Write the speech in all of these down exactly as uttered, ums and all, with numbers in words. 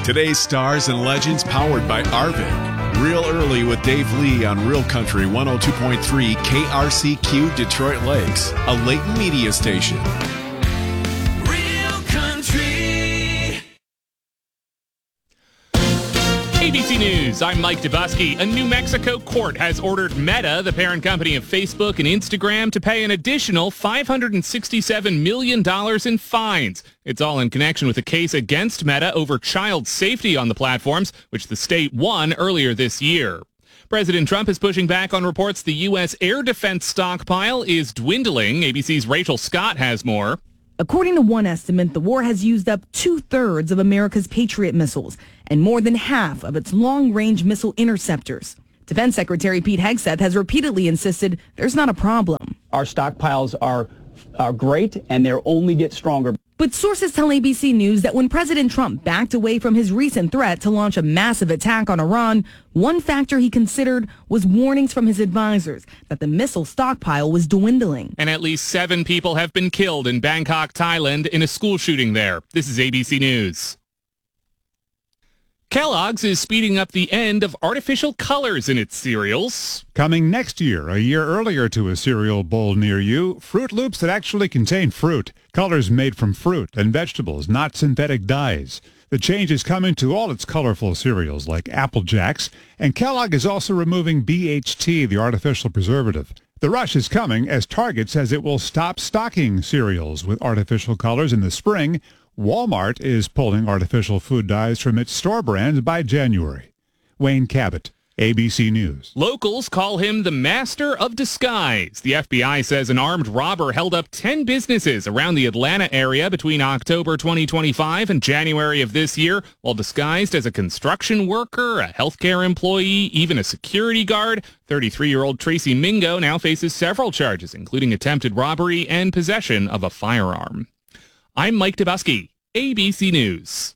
Today's stars and legends powered by Arvik. Real Early with Dave Lee on Real Country one oh two point three K R C Q Detroit Lakes, a Leighton media station. Real Country. A B C News, I'm Mike Dubusky. A New Mexico court has ordered Meta, the parent company of Facebook and Instagram, to pay an additional five hundred sixty-seven million dollars in fines. It's all in connection with a case against Meta over child safety on the platforms, which the state won earlier this year. President Trump is pushing back on reports the U S air defense stockpile is dwindling. A B C's Rachel Scott has more. According to one estimate, the war has used up two-thirds of America's Patriot missiles and more than half of its long-range missile interceptors. Defense Secretary Pete Hegseth has repeatedly insisted there's not a problem. Our stockpiles are, are great, and they'll only get stronger. But sources tell A B C News that when President Trump backed away from his recent threat to launch a massive attack on Iran, one factor he considered was warnings from his advisors that the missile stockpile was dwindling. And at least seven people have been killed in Bangkok, Thailand, in a school shooting there. This is A B C News. Kellogg's is speeding up the end of artificial colors in its cereals. Coming next year, a year earlier to a cereal bowl near you, Fruit Loops that actually contain fruit. Colors made from fruit and vegetables, not synthetic dyes. The change is coming to all its colorful cereals like Apple Jacks, and Kellogg is also removing B H T, the artificial preservative. The rush is coming as Target says it will stop stocking cereals with artificial colors in the spring. Walmart is pulling artificial food dyes from its store brands by January. Wayne Cabot, A B C News. Locals call him the master of disguise. The F B I says an armed robber held up ten businesses around the Atlanta area between October twenty twenty-five and January of this year, while disguised as a construction worker, a healthcare employee, even a security guard. thirty-three-year-old Tracy Mingo now faces several charges, including attempted robbery and possession of a firearm. I'm Mike Dubusky, A B C News.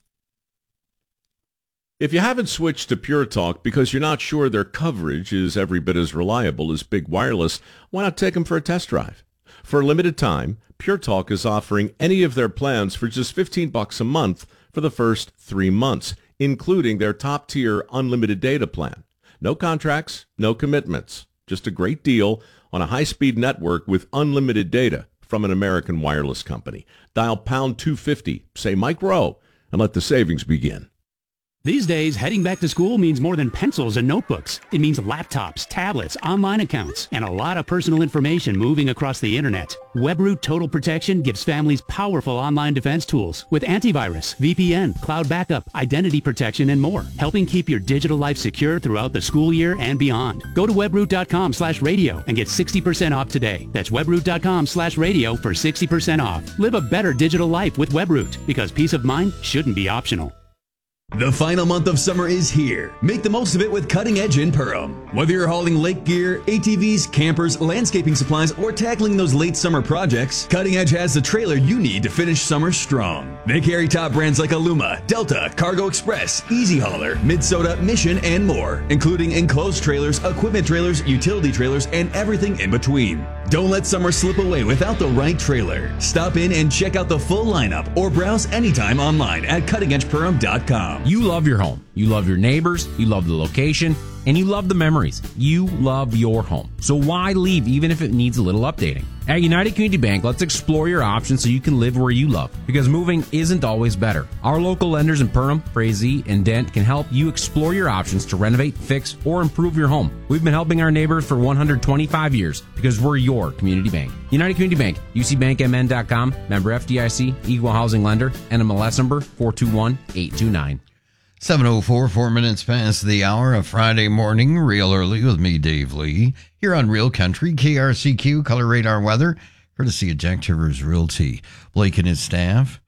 If you haven't switched to Pure Talk because you're not sure their coverage is every bit as reliable as Big Wireless, why not take them for a test drive? For a limited time, Pure Talk is offering any of their plans for just fifteen bucks a month for the first three months, including their top-tier unlimited data plan. No contracts, no commitments, just a great deal on a high-speed network with unlimited data from an American wireless company. Dial pound two fifty, say Mike Rowe, and let the savings begin. These days, heading back to school means more than pencils and notebooks. It means laptops, tablets, online accounts, and a lot of personal information moving across the internet. WebRoot Total Protection gives families powerful online defense tools with antivirus, V P N, cloud backup, identity protection, and more, helping keep your digital life secure throughout the school year and beyond. Go to webroot.com slash radio and get sixty percent off today. That's webroot.com slash radio for sixty percent off. Live a better digital life with WebRoot, because peace of mind shouldn't be optional. The final month of summer is here. Make the most of it with Cutting Edge in Perham. Whether you're hauling lake gear, A T Vs, campers, landscaping supplies, or tackling those late summer projects, Cutting Edge has the trailer you need to finish summer strong. They carry top brands like Aluma, Delta, Cargo Express, Easy Hauler, Minnesota, Mission, and more, including enclosed trailers, equipment trailers, utility trailers, and everything in between. Don't let summer slip away without the right trailer. Stop in and check out the full lineup or browse anytime online at cutting edge perham dot com. You love your home. You love your neighbors. You love the location. And you love the memories. You love your home. So why leave even if it needs a little updating? At United Community Bank, let's explore your options so you can live where you love. Because moving isn't always better. Our local lenders in Perham, Frazee, and Dent can help you explore your options to renovate, fix, or improve your home. We've been helping our neighbors for one hundred twenty-five years because we're your community bank. United Community Bank, U C bank M N dot com, member F D I C, equal housing lender, N M L S number four two one eight two nine. seven oh four, four minutes past the hour of Friday morning, Real Early with me, Dave Lee, here on Real Country, K R C Q, Color Radar Weather, courtesy of Jack Chivers Realty. Blake and his staff,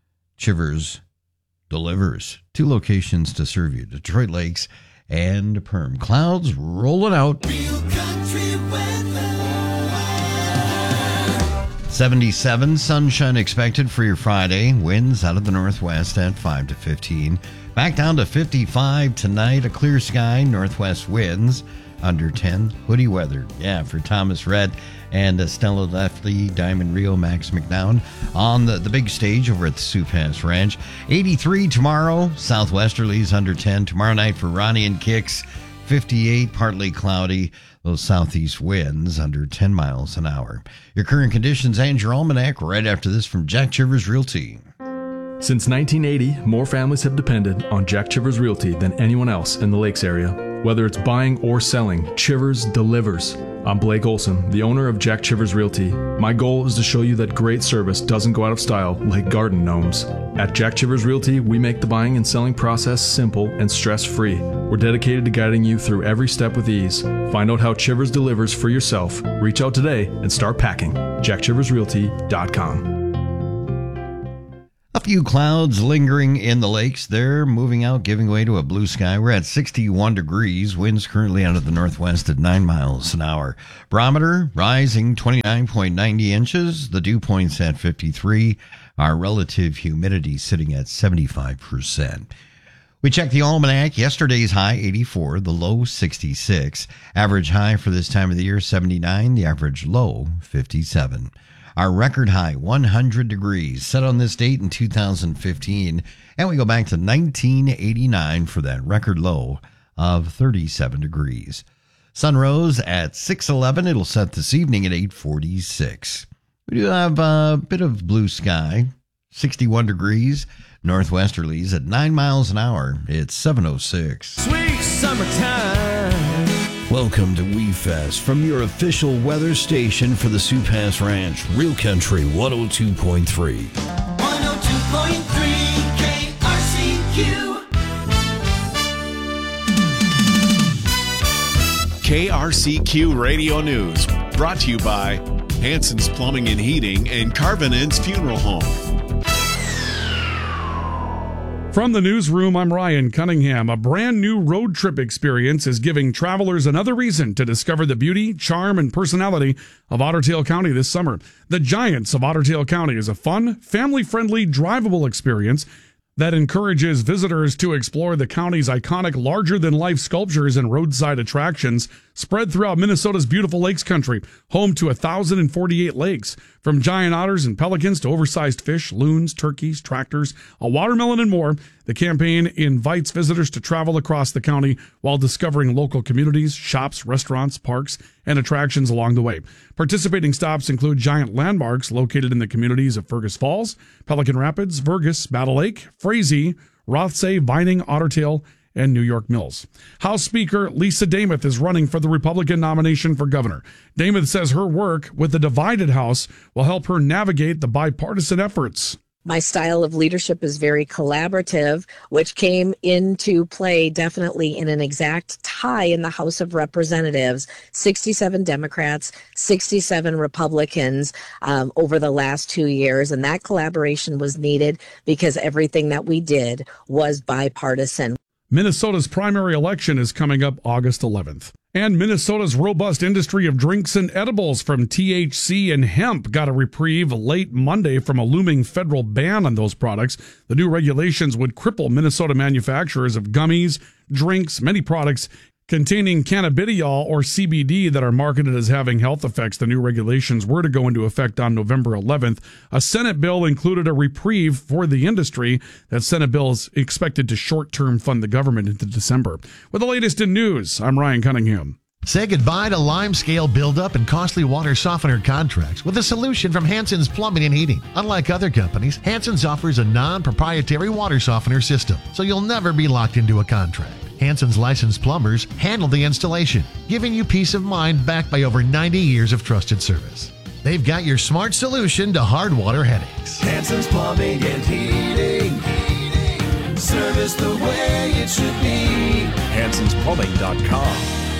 Chivers delivers. Two locations to serve you, Detroit Lakes and Perm. Clouds rolling out. Real Country weather. seventy-seven, sunshine expected for your Friday. Winds out of the northwest at five to fifteen. Back down to fifty-five tonight. A clear sky, northwest winds under ten. Hoodie weather. Yeah, for Thomas Red and uh, Stella Lefty, Diamond Rio, Max McDowell on the, the big stage over at the Sioux Pass Ranch. eighty-three tomorrow, southwesterlies under ten. Tomorrow night for Ronnie and Kicks, fifty-eight, partly cloudy. Those southeast winds under ten miles an hour. Your current conditions and your almanac right after this from Jack Chivers Realty. Since nineteen eighty, more families have depended on Jack Chivers Realty than anyone else in the Lakes area. Whether it's buying or selling, Chivers delivers. I'm Blake Olson, the owner of Jack Chivers Realty. My goal is to show you that great service doesn't go out of style like garden gnomes. At Jack Chivers Realty, we make the buying and selling process simple and stress-free. We're dedicated to guiding you through every step with ease. Find out how Chivers delivers for yourself. Reach out today and start packing. jack chivers realty dot com. A few clouds lingering in the lakes. They're moving out, giving way to a blue sky. We're at sixty-one degrees. Winds currently out of the northwest at nine miles an hour. Barometer rising twenty-nine point nine zero inches. The dew point's at fifty-three. Our relative humidity sitting at seventy-five percent. We checked the almanac. Yesterday's high, eighty-four. The low, sixty-six. Average high for this time of the year, seventy-nine. The average low, fifty-seven. Our record high, one hundred degrees, set on this date in two thousand fifteen. And we go back to nineteen eighty-nine for that record low of thirty-seven degrees. Sun rose at six eleven. It'll set this evening at eight forty-six. We do have a bit of blue sky, sixty-one degrees. Northwesterlies at nine miles an hour. It's seven oh six. Sweet summertime. Welcome to We Fest from your official weather station for the Sioux Pass Ranch, Real Country one oh two point three. one oh two point three K R C Q. K R C Q Radio News, brought to you by Hanson's Plumbing and Heating and Carvin Inn's Funeral Home. From the newsroom, I'm Ryan Cunningham. A brand new road trip experience is giving travelers another reason to discover the beauty, charm, and personality of Otter Tail County this summer. The Giants of Otter Tail County is a fun, family-friendly, drivable experience that encourages visitors to explore the county's iconic larger-than-life sculptures and roadside attractions spread throughout Minnesota's beautiful lakes country, home to one thousand forty-eight lakes. From giant otters and pelicans to oversized fish, loons, turkeys, tractors, a watermelon, and more, the campaign invites visitors to travel across the county while discovering local communities, shops, restaurants, parks, and attractions along the way. Participating stops include giant landmarks located in the communities of Fergus Falls, Pelican Rapids, Vergus, Battle Lake, Frazee, Rothsay, Vining, Otter Tail, and New York Mills. House Speaker Lisa Demuth is running for the Republican nomination for governor. Demuth says her work with the divided House will help her navigate the bipartisan efforts. My style of leadership is very collaborative, which came into play definitely in an exact tie in the House of Representatives. sixty-seven Democrats, sixty-seven Republicans um, over the last two years. And that collaboration was needed because everything that we did was bipartisan. Minnesota's primary election is coming up August eleventh. And Minnesota's robust industry of drinks and edibles from T H C and hemp got a reprieve late Monday from a looming federal ban on those products. The new regulations would cripple Minnesota manufacturers of gummies, drinks, many products containing cannabidiol or C B D that are marketed as having health effects. The new regulations were to go into effect on November eleventh. A Senate bill included a reprieve for the industry. That Senate bill is expected to short-term fund the government into December. With the latest in news, I'm Ryan Cunningham. Say goodbye to limescale buildup and costly water softener contracts with a solution from Hanson's Plumbing and Heating. Unlike other companies, Hanson's offers a non-proprietary water softener system, so you'll never be locked into a contract. Hanson's licensed plumbers handle the installation, giving you peace of mind backed by over ninety years of trusted service. They've got your smart solution to hard water headaches. Hanson's Plumbing and Heating. Heating. Service the way it should be. Hansons Plumbing dot com.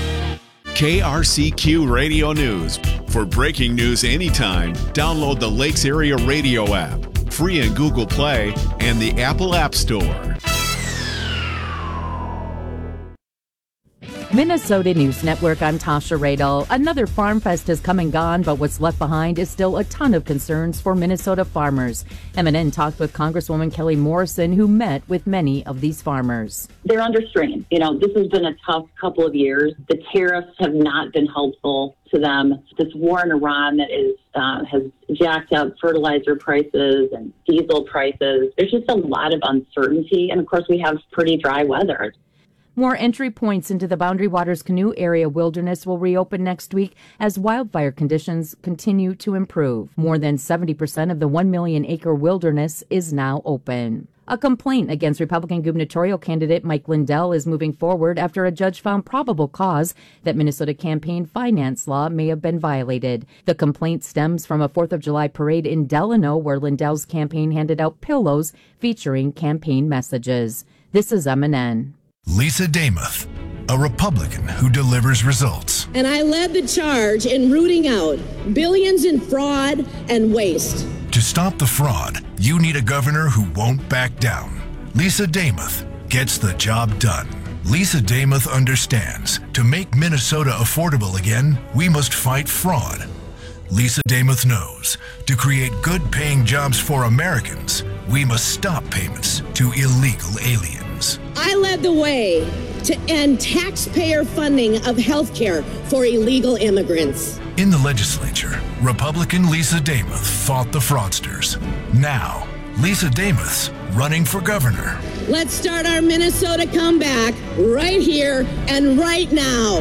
K R C Q Radio News. For breaking news anytime, download the Lakes Area Radio app, free in Google Play and the Apple App Store. Minnesota News Network, I'm Tasha Radel. Another Farm Fest has come and gone, but what's left behind is still a ton of concerns for Minnesota farmers. M N N talked with Congresswoman Kelly Morrison, who met with many of these farmers. They're under strain. You know, this has been a tough couple of years. The tariffs have not been helpful to them. This war in Iran that is uh, has jacked up fertilizer prices and diesel prices. There's just a lot of uncertainty. And of course, we have pretty dry weather. More entry points into the Boundary Waters Canoe Area Wilderness will reopen next week as wildfire conditions continue to improve. More than seventy percent of the one million acre wilderness is now open. A complaint against Republican gubernatorial candidate Mike Lindell is moving forward after a judge found probable cause that Minnesota campaign finance law may have been violated. The complaint stems from a fourth of July parade in Delano where Lindell's campaign handed out pillows featuring campaign messages. This is M N N. Lisa Damuth, a Republican who delivers results. And I led the charge in rooting out billions in fraud and waste. To stop the fraud, you need a governor who won't back down. Lisa Damuth gets the job done. Lisa Damuth understands to make Minnesota affordable again, we must fight fraud. Lisa Damuth knows to create good-paying jobs for Americans, we must stop payments to illegal aliens. I led the way to end taxpayer funding of health care for illegal immigrants. In the legislature, Republican Lisa Damuth fought the fraudsters. Now, Lisa Damuth's running for governor. Let's start our Minnesota comeback right here and right now.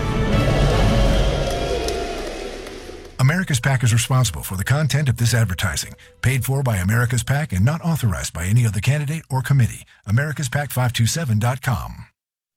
America's PAC is responsible for the content of this advertising, paid for by America's PAC and not authorized by any other candidate or committee. Americas Pac five two seven dot com.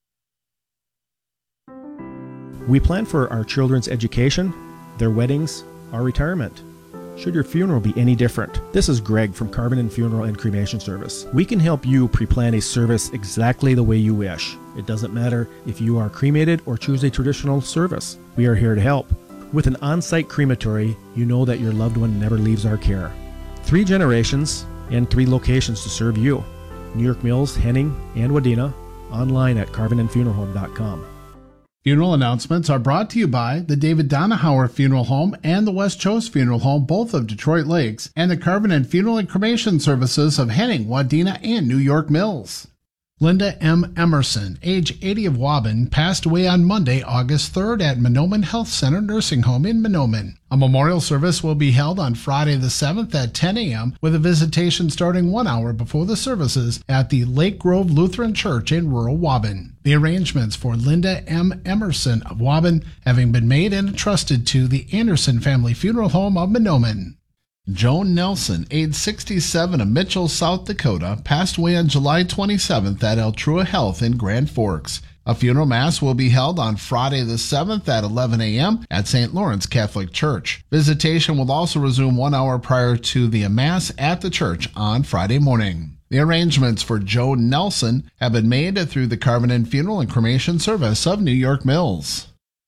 We plan for our children's education, their weddings, our retirement. Should your funeral be any different? This is Greg from Carbon and Funeral and Cremation Service. We can help you pre-plan a service exactly the way you wish. It doesn't matter if you are cremated or choose a traditional service. We are here to help. With an on-site crematory, you know that your loved one never leaves our care. Three generations and three locations to serve you. New York Mills, Henning, and Wadena. Online at carbon and funeral home dot com. Funeral announcements are brought to you by the David Donahauer Funeral Home and the West Chose Funeral Home, both of Detroit Lakes, and the Carbon and Funeral and Cremation Services of Henning, Wadena, and New York Mills. Linda M. Emerson, age eighty of Waban, passed away on Monday, August third at Mahnomen Health Center Nursing Home in Mahnomen. A memorial service will be held on Friday the seventh at ten a.m. with a visitation starting one hour before the services at the Lake Grove Lutheran Church in rural Waban. The arrangements for Linda M. Emerson of Waban having been made and entrusted to the Anderson Family Funeral Home of Mahnomen. Joan Nelson, age sixty-seven of Mitchell, South Dakota, passed away on July twenty-seventh at Altrua Health in Grand Forks. A funeral mass will be held on Friday the seventh at eleven a.m. at Saint Lawrence Catholic Church. Visitation will also resume one hour prior to the mass at the church on Friday morning. The arrangements for Joan Nelson have been made through the Carbon and Funeral and Cremation Service of New York Mills.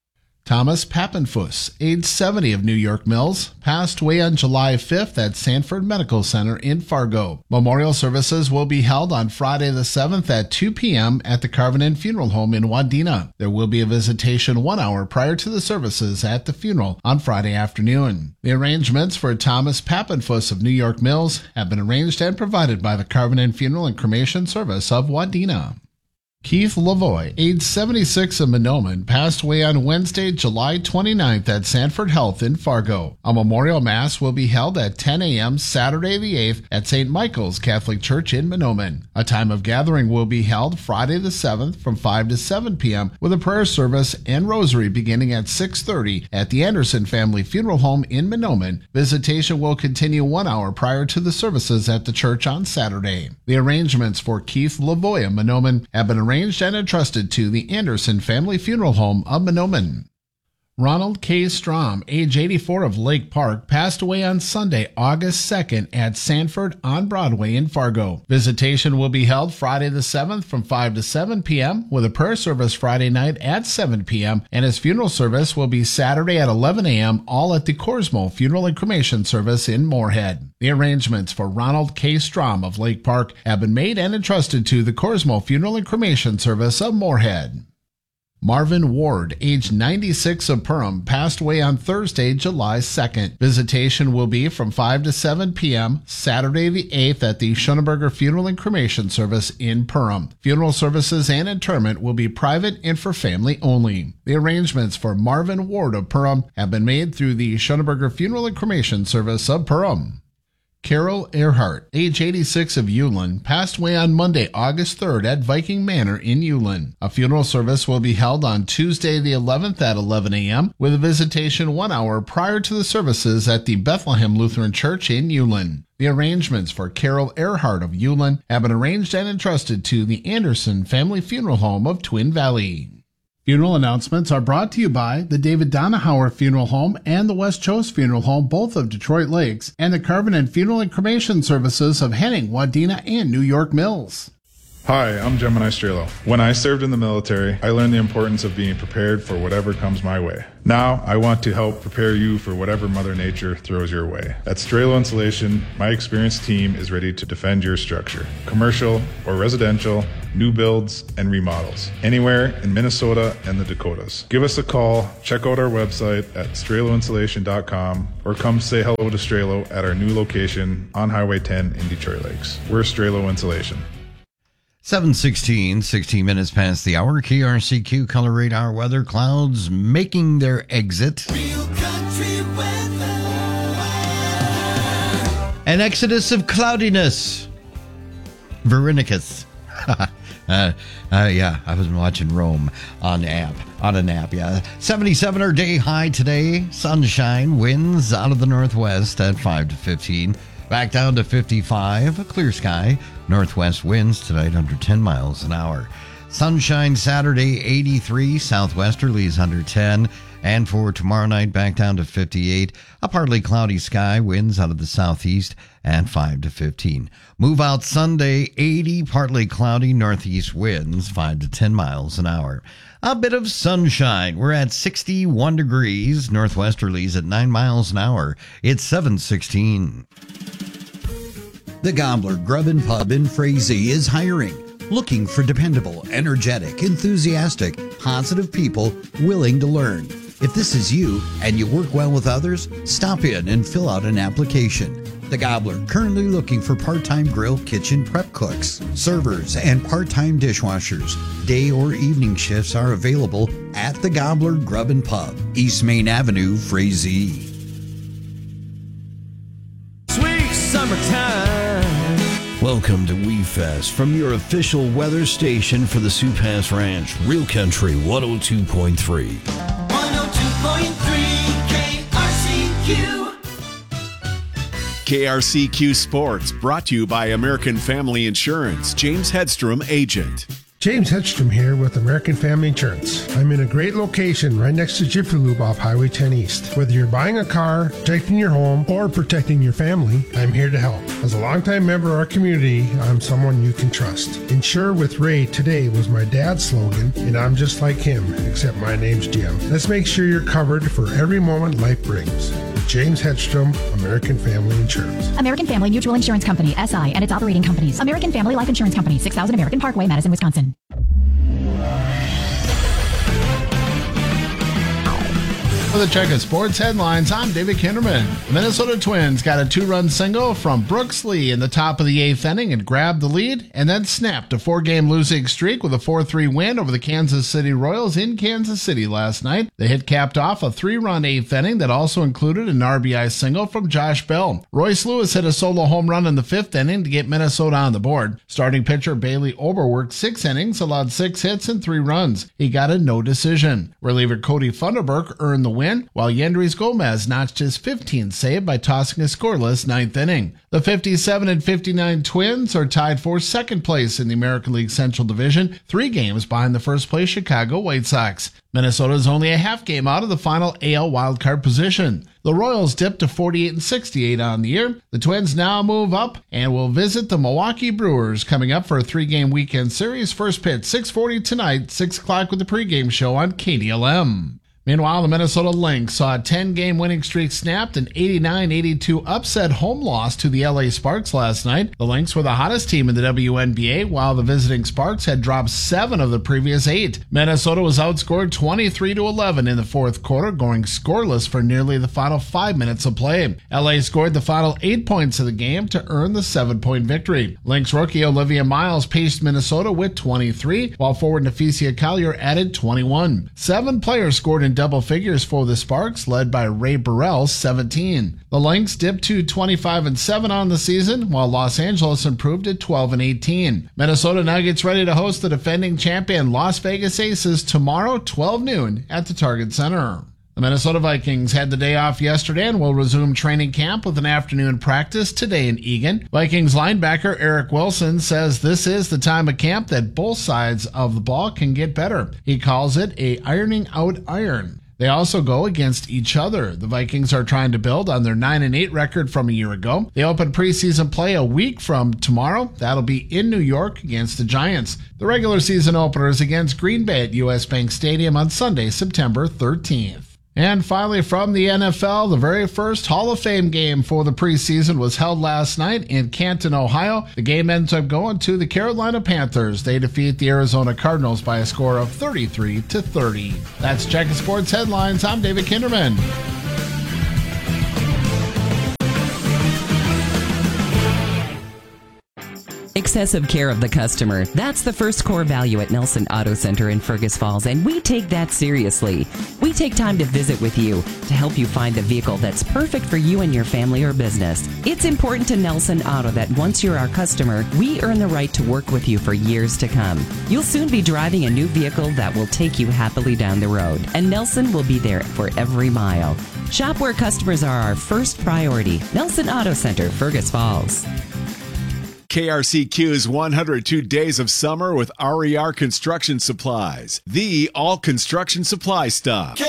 Thomas Pappenfuss, age seventy of New York Mills, passed away on July fifth at Sanford Medical Center in Fargo. Memorial services will be held on Friday the seventh at two p.m. at the Carbon and Funeral Home in Wadena. There will be a visitation one hour prior to the services at the funeral on Friday afternoon. The arrangements for Thomas Pappenfuss of New York Mills have been arranged and provided by the Carbon and Funeral and Cremation Service of Wadena. Keith Lavoie, age seventy-six of Mahnomen, passed away on Wednesday, July twenty-ninth at Sanford Health in Fargo. A memorial mass will be held at ten a.m. Saturday the eighth at Saint Michael's Catholic Church in Mahnomen. A time of gathering will be held Friday the seventh from five to seven p.m. with a prayer service and rosary beginning at six thirty at the Anderson Family Funeral Home in Mahnomen. Visitation will continue one hour prior to the services at the church on Saturday. The arrangements for Keith Lavoie of Mahnomen have been arranged and entrusted to the Anderson Family Funeral Home of Mahnomen. Ronald K. Strom, age eighty-four of Lake Park, passed away on Sunday, August second at Sanford on Broadway in Fargo. Visitation will be held Friday the seventh from five to seven p.m. with a prayer service Friday night at seven p.m. and his funeral service will be Saturday at eleven a.m. all at the Corsmo Funeral and Cremation Service in Moorhead. The arrangements for Ronald K. Strom of Lake Park have been made and entrusted to the Corsmo Funeral and Cremation Service of Moorhead. Marvin Ward, age ninety-six, of Perham, passed away on Thursday, July second. Visitation will be from five to seven p.m. Saturday the eighth at the Schoenberger Funeral and Cremation Service in Perham. Funeral services and interment will be private and for family only. The arrangements for Marvin Ward of Perham have been made through the Schoenberger Funeral and Cremation Service of Perham. Carol Earhart, age eighty-six, of Ulen, passed away on Monday, August third at Viking Manor in Ulen. A funeral service will be held on Tuesday the eleventh at eleven a.m. with a visitation one hour prior to the services at the Bethlehem Lutheran Church in Ulen. The arrangements for Carol Earhart of Ulen have been arranged and entrusted to the Anderson Family Funeral Home of Twin Valley. Funeral announcements are brought to you by the David Donahauer Funeral Home and the West Chose Funeral Home, both of Detroit Lakes, and the Carbon and Funeral and Cremation Services of Henning, Wadena, and New York Mills. Hi, I'm Gemini Strelo. When I served in the military, I learned the importance of being prepared for whatever comes my way. Now, I want to help prepare you for whatever Mother Nature throws your way. At Strelo Insulation, my experienced team is ready to defend your structure. Commercial or residential, new builds and remodels, anywhere in Minnesota and the Dakotas. Give us a call, check out our website at strelo insulation dot com, or come say hello to Strelo at our new location on Highway ten in Detroit Lakes. We're Strelo Insulation. seven sixteen, sixteen minutes past the hour. K R C Q Color Radar weather. Clouds making their exit. Real country weather. An exodus of cloudiness. Veronicus. uh, uh, yeah, I was watching Rome on app, on an app, yeah. seventy-seven our day high today. Sunshine, winds out of the northwest at five to fifteen. Back down to fifty-five, a clear sky. Northwest winds tonight under ten miles an hour. Sunshine Saturday, eighty-three. Southwesterlies under ten. And for tomorrow night, back down to fifty-eight. A partly cloudy sky, winds out of the southeast at five to fifteen. Move out Sunday, eighty. Partly cloudy, northeast winds, five to ten miles an hour. A bit of sunshine. We're at sixty-one degrees. Northwesterlies at nine miles an hour. It's seven sixteen. The Gobbler Grub and Pub in Frazee is hiring. Looking for dependable, energetic, enthusiastic, positive people willing to learn. If this is you and you work well with others, stop in and fill out an application. The Gobbler currently looking for part-time grill kitchen prep cooks, servers, and part-time dishwashers. Day or evening shifts are available at the Gobbler Grub and Pub, East Main Avenue, Frazee. Sweet summertime. Welcome to WeFest from your official weather station for the Sioux Pass Ranch, Real Country one oh two point three. one oh two point three K R C Q. K R C Q Sports, brought to you by American Family Insurance. James Hedstrom, agent. James Hedstrom here with American Family Insurance. I'm in a great location right next to Jiffy Lube off Highway ten East. Whether you're buying a car, protecting your home, or protecting your family, I'm here to help. As a longtime member of our community, I'm someone you can trust. Insure with Ray today was my dad's slogan, and I'm just like him, except my name's Jim. Let's make sure you're covered for every moment life brings. James Hedstrom, American Family Insurance. American Family Mutual Insurance Company, S I, and its operating companies. American Family Life Insurance Company, six thousand American Parkway, Madison, Wisconsin. For the check of sports headlines, I'm David Kinderman. The Minnesota Twins got a two-run single from Brooks Lee in the top of the eighth inning and grabbed the lead, and then snapped a four-game losing streak with a four three win over the Kansas City Royals in Kansas City last night. The hit capped off a three-run eighth inning that also included an R B I single from Josh Bell. Royce Lewis hit a solo home run in the fifth inning to get Minnesota on the board. Starting pitcher Bailey Ober worked six innings, allowed six hits and three runs. He got a no decision. Reliever Cody Funderburk earned the win, while Yendrys Gomez notched his fifteenth save by tossing a scoreless ninth inning. The fifty-seven and fifty-nine Twins are tied for second place in the American League Central Division, three games behind the first place Chicago White Sox. Minnesota is only a half game out of the final A L wildcard position. The Royals dipped to forty-eight and sixty-eight on the year. The Twins now move up and will visit the Milwaukee Brewers coming up for a three-game weekend series. First pitch six forty tonight, six o'clock with the pregame show on K D L M. Meanwhile, the Minnesota Lynx saw a ten-game winning streak snapped, an eighty-nine eighty-two upset home loss to the L A Sparks last night. The Lynx were the hottest team in the W N B A, while the visiting Sparks had dropped seven of the previous eight. Minnesota was outscored twenty-three to eleven in the fourth quarter, going scoreless for nearly the final five minutes of play. L A scored the final eight points of the game to earn the seven-point victory. Lynx rookie Olivia Miles paced Minnesota with twenty-three, while forward Neficia Collier added twenty-one. Seven players scored in double figures for the Sparks, led by Ray Burrell's seventeen. The Lynx dipped to twenty-five and seven on the season, while Los Angeles improved to twelve and eighteen. Minnesota now gets ready to host the defending champion Las Vegas Aces tomorrow, twelve noon, at the Target Center. The Minnesota Vikings had the day off yesterday and will resume training camp with an afternoon practice today in Eagan. Vikings linebacker Eric Wilson says this is the time of camp that both sides of the ball can get better. He calls it a ironing out iron. They also go against each other. The Vikings are trying to build on their nine and eight record from a year ago. They open preseason play a week from tomorrow. That'll be in New York against the Giants. The regular season opener is against Green Bay at U S Bank Stadium on Sunday, September thirteenth. And finally, from the N F L, the very first Hall of Fame game for the preseason was held last night in Canton, Ohio. The game ends up going to the Carolina Panthers. They defeat the Arizona Cardinals by a score of thirty-three to thirty. That's Checking Sports Headlines. I'm David Kinderman. Excessive care of the customer. That's the first core value at Nelson Auto Center in Fergus Falls, and we take that seriously. We take time to visit with you to help you find the vehicle that's perfect for you and your family or business. It's important to Nelson Auto that once you're our customer, we earn the right to work with you for years to come. You'll soon be driving a new vehicle that will take you happily down the road, and Nelson will be there for every mile. Shop where customers are our first priority. Nelson Auto Center, Fergus Falls. K R C Q's one hundred two Days of Summer with R E R Construction Supplies, the all construction supply stop. K